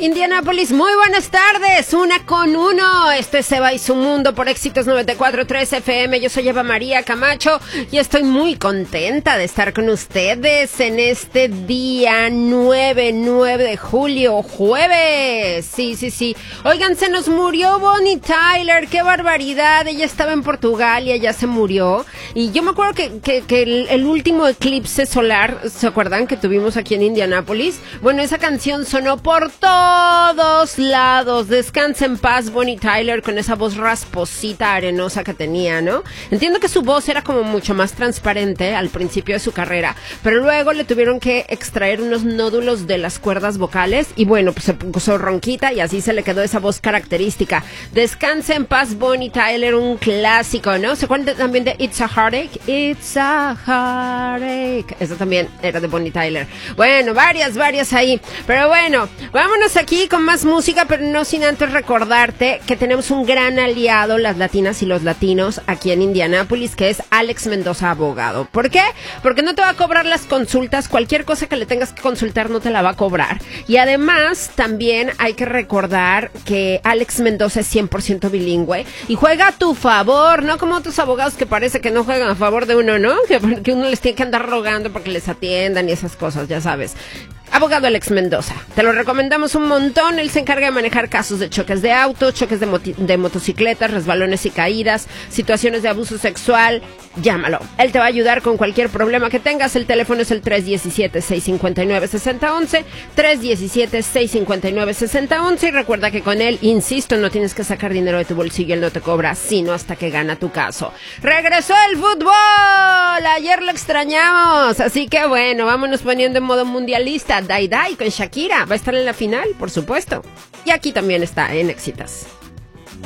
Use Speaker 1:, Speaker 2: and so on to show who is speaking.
Speaker 1: Indianápolis, muy buenas tardes, 1:1. Este es Eva y su mundo por Éxitos 94.3 FM. Yo soy Eva María Camacho y estoy muy contenta de estar con ustedes en este día 9 de julio, jueves. Sí. Oigan, se nos murió Bonnie Tyler, qué barbaridad. Ella estaba en Portugal y ella se murió. Y yo me acuerdo que el último eclipse solar, ¿se acuerdan que tuvimos aquí en Indianápolis? Bueno, esa canción sonó por todos lados. Descansa en paz Bonnie Tyler, con esa voz rasposita, arenosa que tenía, ¿no? Entiendo que su voz era como mucho más transparente al principio de su carrera, pero luego le tuvieron que extraer unos nódulos de las cuerdas vocales y bueno, pues se puso ronquita y así se le quedó esa voz característica. Descansa en paz Bonnie Tyler, un clásico, ¿no? ¿Se acuerdan también de It's a Heartache? It's a Heartache. Eso también era de Bonnie Tyler. Bueno, varias ahí. Pero bueno, vámonos aquí con más música, pero no sin antes recordarte que tenemos un gran aliado, las latinas y los latinos, aquí en Indianápolis, que es Alex Mendoza Abogado. ¿Por qué? Porque no te va a cobrar las consultas, cualquier cosa que le tengas que consultar no te la va a cobrar. Y además, también hay que recordar que Alex Mendoza es 100% bilingüe y juega a tu favor, no como otros abogados que parece que no juegan a favor de uno, ¿no? Que uno les tiene que andar rogando para que les atiendan y esas cosas, ya sabes. Abogado Alex Mendoza, te lo recomendamos un montón. Él se encarga de manejar casos de choques de auto, choques de motocicletas, resbalones y caídas, situaciones de abuso sexual. Llámalo, él te va a ayudar con cualquier problema que tengas. El teléfono es el 317-659-6011, 317-659-6011, y recuerda que con él, insisto, no tienes que sacar dinero de tu bolsillo, él no te cobra, sino hasta que gana tu caso. ¡Regresó el fútbol! Ayer lo extrañamos, así que bueno, vámonos poniendo en modo mundialista. Dai con Shakira va a estar en la final, por supuesto. Y aquí también está en Éxitos.